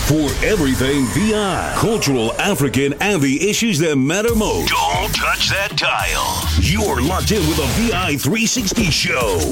For everything VI, cultural, African, and the issues that matter most. Don't touch that dial. You're locked in with the VI 360 show.